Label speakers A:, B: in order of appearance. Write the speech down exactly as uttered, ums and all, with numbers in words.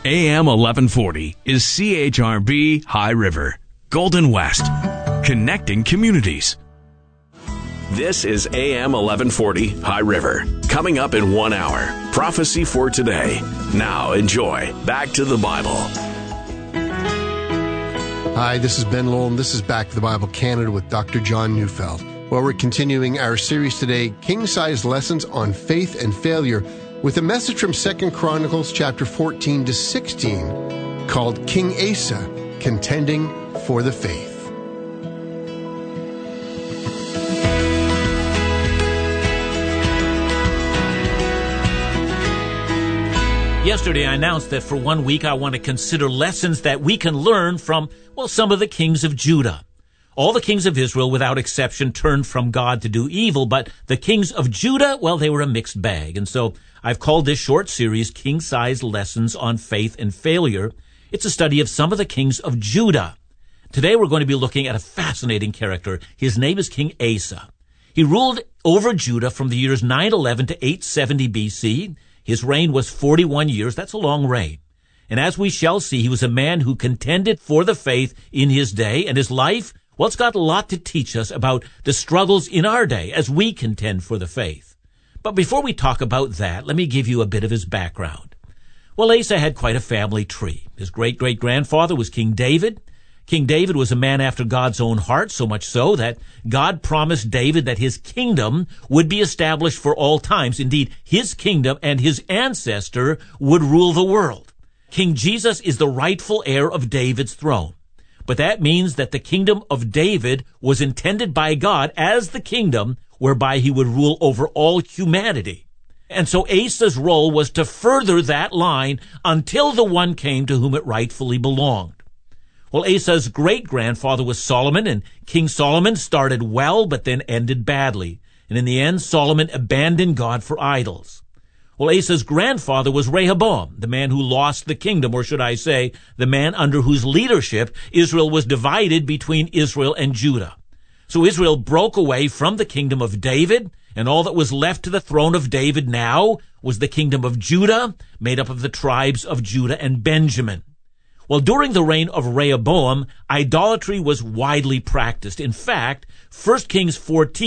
A: A M eleven forty is C H R B High River, Golden West, connecting communities. This is A M eleven forty High River. Coming up in one hour, Prophecy for Today. Now enjoy Back to the Bible.
B: Hi, this is Ben Lowell, and this is Back to the Bible Canada with Doctor John Neufeld. Well, we're continuing our series today, King-Size Lessons on Faith and Failure, with a message from Second Chronicles chapter fourteen to sixteen, called King Asa, Contending for the Faith.
C: Yesterday, I announced that for one week I want to consider lessons that we can learn from, well, some of the kings of Judah. All the kings of Israel, without exception, turned from God to do evil, but the kings of Judah, well, they were a mixed bag. And so I've called this short series King-Size Lessons on Faith and Failure. It's a study of some of the kings of Judah. Today we're going to be looking at a fascinating character. His name is King Asa. He ruled over Judah from the years nine eleven to eight seventy B C. His reign was forty-one years. That's a long reign. And as we shall see, he was a man who contended for the faith in his day, and his life, well, it's got a lot to teach us about the struggles in our day as we contend for the faith. But before we talk about that, let me give you a bit of his background. Well, Asa had quite a family tree. His great-great-grandfather was King David. King David was a man after God's own heart, so much so that God promised David that his kingdom would be established for all times. Indeed, his kingdom and his ancestor would rule the world. King Jesus is the rightful heir of David's throne. But that means that the kingdom of David was intended by God as the kingdom whereby he would rule over all humanity. And so Asa's role was to further that line until the one came to whom it rightfully belonged. Well, Asa's great-grandfather was Solomon, and King Solomon started well, but then ended badly. And in the end, Solomon abandoned God for idols. Well, Asa's grandfather was Rehoboam, the man who lost the kingdom, or should I say, the man under whose leadership Israel was divided between Israel and Judah. So Israel broke away from the kingdom of David, and all that was left to the throne of David now was the kingdom of Judah, made up of the tribes of Judah and Benjamin. Well, during the reign of Rehoboam, idolatry was widely practiced. In fact, First Kings fourteen